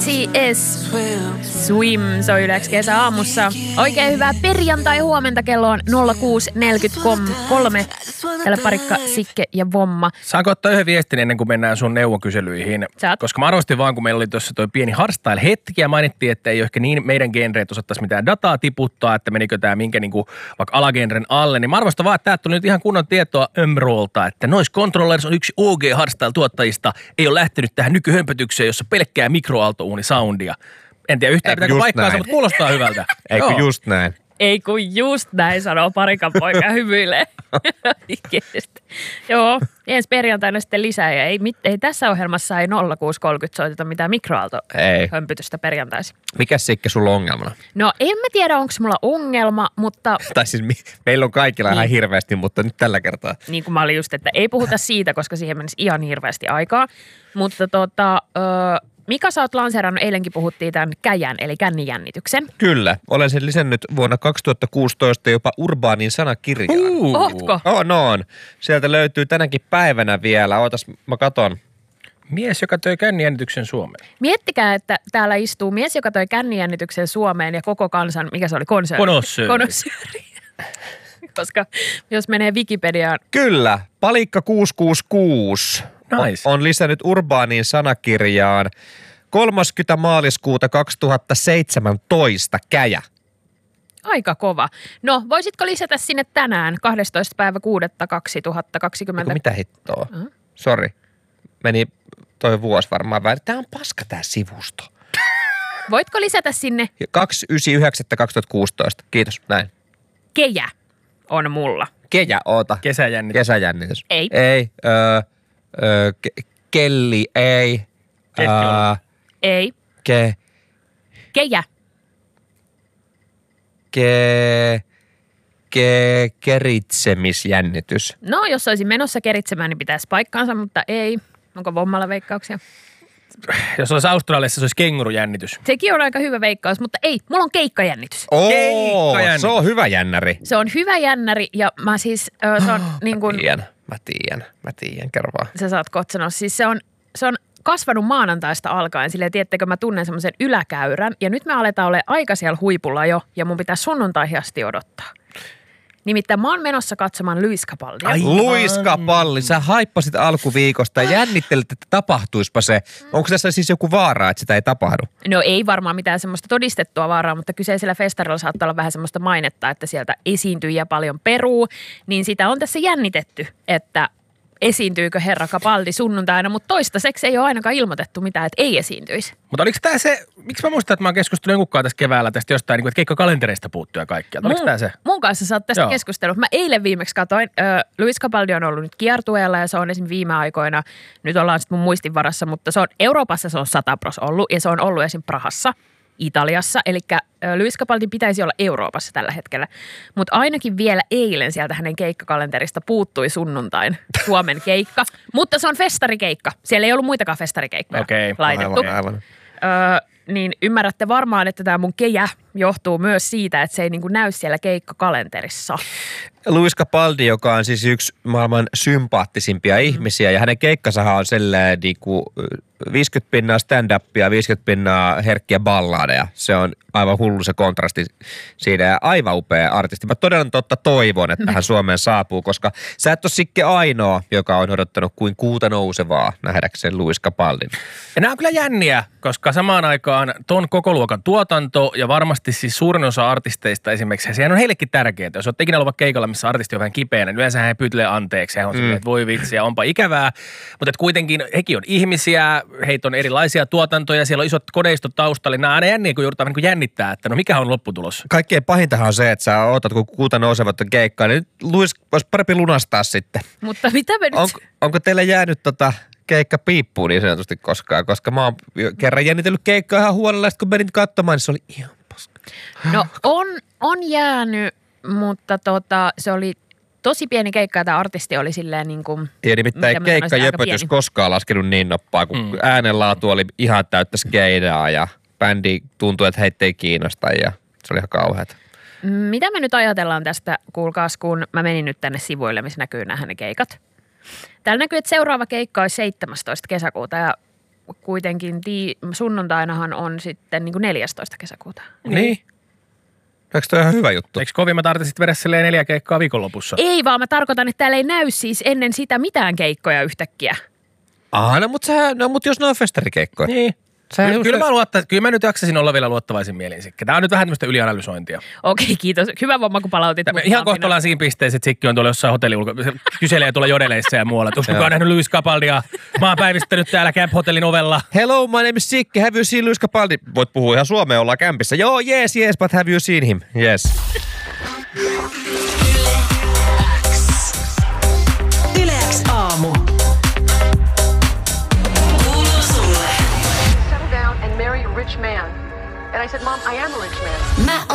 BTS Swim soi Ylex kesäaamussa. Oikein hyvää perjantai-huomenta, kello on 06.43. Täällä Parikka, Sikke ja Vomma. Saanko ottaa yhden viestin ennen kuin mennään sun neuvokyselyihin? Koska mä arvostin vaan, kun meillä oli tuossa toi pieni hardstyle-hetki ja mainittiin, että ei ole ehkä niin meidän genreet osattaisi mitään dataa tiputtaa, että menikö tää minkä niinku vaikka alagenren alle. Niin mä arvostan vaan, että täältä tuli nyt ihan kunnon tietoa Ömrolta, että Noise Controllers on yksi OG hardstyle-tuottajista. Ei ole lähtenyt tähän nykyhömpötykseen, jossa pelkkää mikroaaltouunisoundia. En tiedä yhtään pitääkö paikkaansa, mutta kuulostaa hyvältä. Eikö just näin? Ei kun just näin, sanoo Parikan poika hymyilee. Joo, ensi perjantaina sitten lisää. Ja ei tässä ohjelmassa ei 0630 soiteta mitään mikroaaltohömpytystä perjantaisin. Mikäs Sikke sulla on ongelmana? No en mä tiedä, onko mulla ongelma, mutta... Tai siis meillä on kaikilla ihan hirveästi, mutta nyt tällä kertaa. Niin kuin mä olin just, että ei puhuta siitä, koska siihen menisi ihan hirveästi aikaa. Mutta Mika, sä oot lanseerannut, eilenkin puhuttiin tämän käjän, eli kännijännityksen. Kyllä, olen sen lisännyt vuonna 2016 jopa urbaanin sanakirjaan. Ootko? On. Sieltä löytyy tänäkin päivänä vielä. Ootas, mä katon. Mies, joka toi kännijännityksen Suomeen. Miettikää, että täällä istuu mies, joka toi kännijännityksen Suomeen ja koko kansan, mikä se oli, Konossööri. Koska jos menee Wikipediaan. Kyllä, Palikka 666. Nice. On lisännyt urbaanin sanakirjaan 30. maaliskuuta 2017 käjä. Aika kova. No, voisitko lisätä sinne tänään 12.6.2020? Mitä hittoa? Sori. Meni toi vuosi varmaan väärin. Tää on paska tää sivusto. Voitko lisätä sinne? 2.9.2016. Kiitos, näin. Kejä on mulla. Kejä, oota. Kesäjännitys. Ei. Kelli, ei. Ei. Kejä. Keritsemisjännitys. No, jos olisin menossa keritsemään, niin pitäisi paikkaansa, mutta ei. Onko Vommalla veikkauksia? Jos olisi Australiassa, se olisi kengurujännitys. Sekin on aika hyvä veikkaus, mutta ei. Mulla on keikkajännitys. Se on hyvä jännäri. Se on hyvä jännäri ja mä siis, se on niin kuin... Mä tiedän, kerro vaan. Sä saat kohta sanoa. Siis se on kasvanut maanantaista alkaen. Silleen, tiedättekö, mä tunnen semmoisen yläkäyrän ja nyt me aletaan olla aika siellä huipulla jo ja mun pitää sunnuntaihin asti odottaa. Nimittäin mä oon menossa katsomaan Lewis Capaldia. Lewis Capaldi, sä haippasit alkuviikosta ja jännittelit, että tapahtuispa se. Onko tässä siis joku vaara, että sitä ei tapahdu? No ei varmaan mitään semmoista todistettua vaaraa, mutta kyseisellä festarilla saattaa olla vähän semmoista mainetta, että sieltä esiintyjiä paljon peruu. Niin sitä on tässä jännitetty, että esiintyykö herra Capaldi sunnuntaina, mutta toistaiseksi ei ole ainakaan ilmoitettu mitään, että ei esiintyisi. Mutta oliko tämä se, miksi mä muistan, että mä oon keskustellut jonkunkaan tässä keväällä tästä jostain, että keikkakalentereista puuttuu ja kaikkia. Oliko tämä se? Mun kanssa sä oot tästä keskustellut. Mä eilen viimeksi katsoin, Lewis Capaldi on ollut nyt kiertueella ja se on esim. Viime aikoina, nyt ollaan sitten mun muistin varassa, mutta se on Euroopassa se on 100% ollut ja se on ollut esim. Prahassa, Italiassa, eli Lewis Capaldi pitäisi olla Euroopassa tällä hetkellä. Mutta ainakin vielä eilen sieltä hänen keikkakalenterista puuttui sunnuntain Suomen keikka. Mutta se on festarikeikka. Siellä ei ollut muitakaan festarikeikkoja laitettu. Aivan. Niin ymmärrätte varmaan, että tämä mun kejä johtuu myös siitä, että se ei niinku näy siellä keikkakalenterissa. Lewis Capaldi, joka on siis yksi maailman sympaattisimpia ihmisiä ja hänen keikkasahan on sellainen niinku 50% stand-upia, 50% herkkiä balladeja. Se on aivan hullu se kontrasti siinä ja aivan upea artisti. Mä todella toivon, että hän Suomeen saapuu, koska sä et ole Sikke ainoa, joka on odottanut kuin kuuta nousevaa nähdäkseen Lewis Capaldin. Ja nämä on kyllä jänniä, koska samaan aikaan ton kokoluokan tuotanto ja varmasti siis suurin osa artisteista esimerkiksi, sehän on heillekin tärkeää. Jos olet ikinä ollut keikalla, missä artisti on vähän kipeänä, niin yleensä hän pyytelee anteeksi. Hän on silleen, että voi vitsi ja onpa ikävää. Mutta kuitenkin hekin on ihmisiä, heitä on erilaisia tuotantoja, siellä on isot kodeistot taustalla. Nämä on aina jänniä, kun joudutaan niin jännittää, että no mikä on lopputulos. Kaikkein pahintahan on se, että sä ootat, kun kuuta nousevat on keikkaa, niin Lewis olisi parempi lunastaa sitten. Mutta mitä me nyt... Onko teille jäänyt keikka piippuun niin sanotusti koskaan? Koska mä oon kerran jännitellyt keikkaa ihan huolella, kun menin katsomaan, niin se oli ihan paska. No on jäänyt, mutta se oli tosi pieni keikka ja tämä artisti oli silleen niin kuin... Ja nimittäin keikkajöpötys koskaan laskenut niin noppaa, kun äänenlaatu oli ihan täyttä skeidaa ja bändi tuntui, että heitä ei kiinnosta ja se oli ihan kauheata. Mitä me nyt ajatellaan tästä, kuulkaas, kun mä menin nyt tänne sivuille, missä näkyy nämä ne keikat. Täällä näkyy, että seuraava keikka olisi 17. kesäkuuta ja kuitenkin sunnuntainahan on sitten niin kuin 14. kesäkuuta. Niin. Eikö toi ihan hyvä juttu? Eikö kovimmat artistit vedä 4 keikkaa viikonlopussa? Ei vaan mä tarkoitan, että täällä ei näy siis ennen sitä mitään keikkoja yhtäkkiä. Mutta jos ne on festarikeikkoja. Niin. Kyllä mä nyt jaksasin olla vielä luottavaisin mielin. Tämä on nyt vähän tämmöistä ylianalysointia. Okei, kiitos. Hyvä vamma, kun palautit. Ihan kohta ollaan siinä pisteessä, että Sikki on tuolla jossain kyselee tuolla jodeleissa ja muualla. Onko kukaan nähnyt Lewis Capaldia? Mä oon päivistänyt täällä Camp Hotellin ovella. Hello, my name is Sikki. Have you seen Lewis Capaldi? Voit puhua ihan suomea, ollaan kämpissä. Joo, yes, but have you seen him? Yes. Yle X aamu. Rich man. And I said, Mom, I am a rich man.